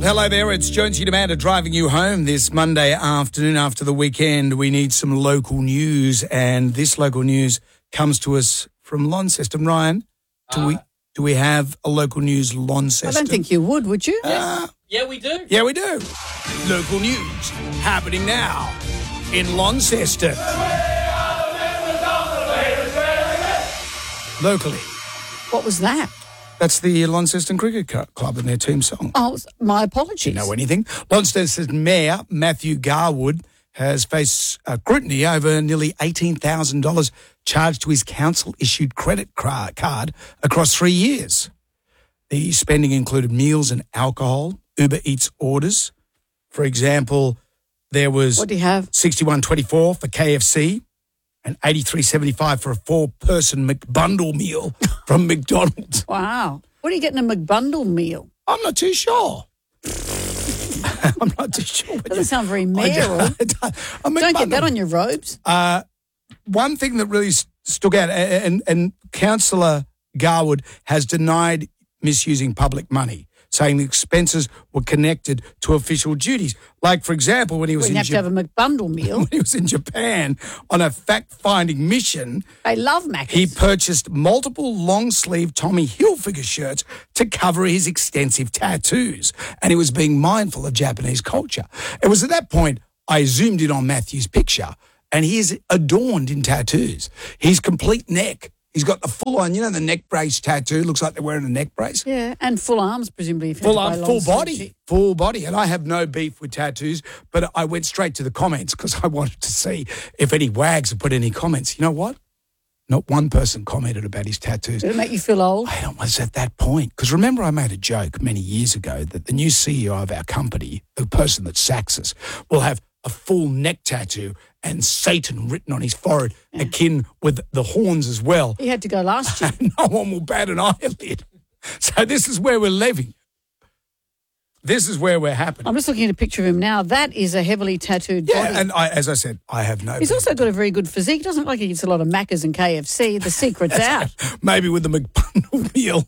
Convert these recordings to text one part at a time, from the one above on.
Hello there, it's Jonesy Demanda driving you home this Monday afternoon after the weekend. We need some local news, and this local news comes to us from Launceston. Ryan, do we have a local news Launceston? I don't think you would you? Yeah, we do. Yeah, we do. Local news happening now in Launceston. Locally. What was that? That's the Launceston Cricket Club and their team song. Oh, my apologies. Do you know anything? Launceston Mayor Matthew Garwood has faced scrutiny over nearly $18,000 charged to his council-issued credit card across 3 years. The spending included meals and alcohol, Uber Eats orders. For example, there was What do you have? $61.24 for KFC and $83.75 for a four-person McBundle meal from McDonald's. Wow. What are you getting a McBundle meal? I'm not too sure. I'm not too sure. Doesn't sound very mayoral. Don't get that on your robes. One thing that really stuck out, and Councillor Garwood has denied misusing public money, saying the expenses were connected to official duties. Like, for example, when he was You have to have a McBundle meal. when he was in Japan on a fact-finding mission, They love Macca's. he purchased multiple long-sleeve Tommy Hilfiger shirts to cover his extensive tattoos, and he was being mindful of Japanese culture. It was at that point I zoomed in on Matthew's picture, and he is adorned in tattoos. His complete neck. He's got the full-on, the neck brace tattoo. Looks like they're wearing a neck brace. Yeah, and full arms, presumably. If you Full have to arm, buy full long body, sleeve. full body. And I have no beef with tattoos, but I went straight to the comments because I wanted to see if any wags had put any comments. You know what? Not one person commented about his tattoos. Did it make you feel old? I was at that point. Because remember I made a joke many years ago that the new CEO of our company, the person that sacks us, will have a full neck tattoo and Satan written on his forehead, akin with the horns as well. He had to go last year. No one will bat an eyelid. So this is where we're living. This is where we're happening. I'm just looking at a picture of him now. That is a heavily tattooed body. Yeah, and as I said, I have no... He's also got a very good physique. He doesn't look like he eats a lot of Macca's and KFC. The secret's out. Maybe with the McBundle meal,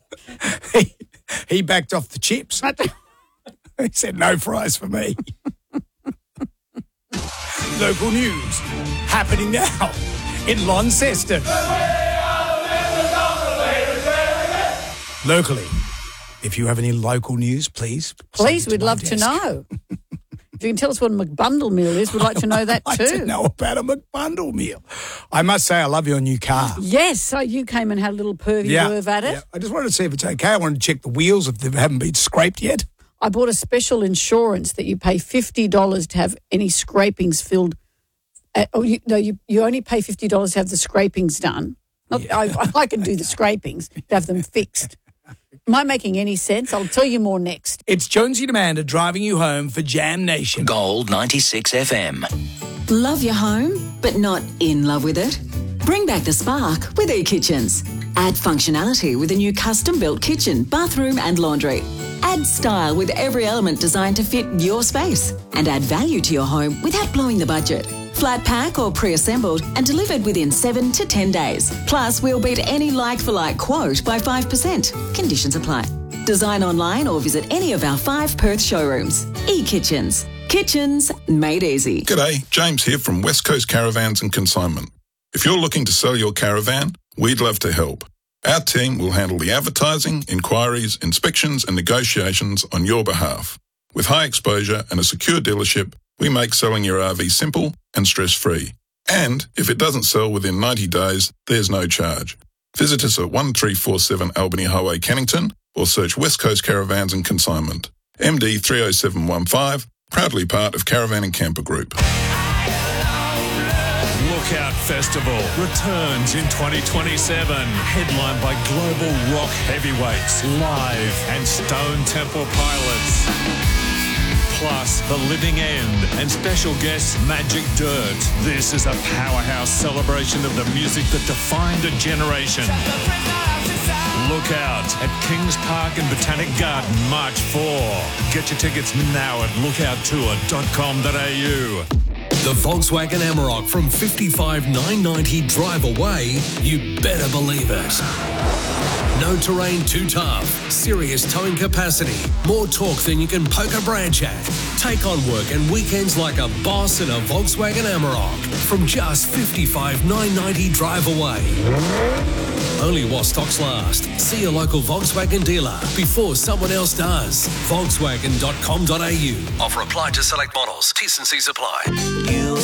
he backed off the chips. He said, no fries for me. Local news happening now in Launceston. Locally, if you have any local news, please. Please, we'd love to know. If you can tell us what a McBundle meal is, we'd like to know that I'd too. like to know about a McBundle meal. I must say, I love your new car. Yes, so you came and had a little pervy at it. Yeah. I just wanted to see if it's okay. I wanted to check the wheels if they haven't been scraped yet. I bought a special insurance that you pay $50 to have any scrapings filled. You only pay $50 to have the scrapings done. I can do the scrapings, to have them fixed. Am I making any sense? I'll tell you more next. It's Jonesy Demanda driving you home for Jam Nation. Gold 96 FM. Love your home, but not in love with it? Bring back the spark with eKitchens. Add functionality with a new custom-built kitchen, bathroom and laundry. Add style with every element designed to fit your space. And add value to your home without blowing the budget. Flat pack or pre-assembled and delivered within 7 to 10 days. Plus, we'll beat any like-for-like quote by 5%. Conditions apply. Design online or visit any of our 5 Perth showrooms. eKitchens. Kitchens made easy. G'day, James here from West Coast Caravans and Consignment. If you're looking to sell your caravan, we'd love to help. Our team will handle the advertising, inquiries, inspections and negotiations on your behalf. With high exposure and a secure dealership, we make selling your RV simple and stress-free. And if it doesn't sell within 90 days, there's no charge. Visit us at 1347 Albany Highway, Cannington, or search West Coast Caravans and Consignment. MD 30715, proudly part of Caravan and Camper Group. Lookout Festival returns in 2027, headlined by global rock heavyweights, Live and Stone Temple Pilots. Plus, The Living End and special guests Magic Dirt. This is a powerhouse celebration of the music that defined a generation. Look out at Kings Park and Botanic Garden, March 4. Get your tickets now at lookouttour.com.au. The Volkswagen Amarok from $55,990 drive away, you better believe it. No terrain too tough, serious towing capacity, more torque than you can poke a branch at. Take on work and weekends like a boss in a Volkswagen Amarok from just $55,990 drive away. Only while stocks last. See your local Volkswagen dealer before someone else does. Volkswagen.com.au. Offer applied to select models. T&Cs apply.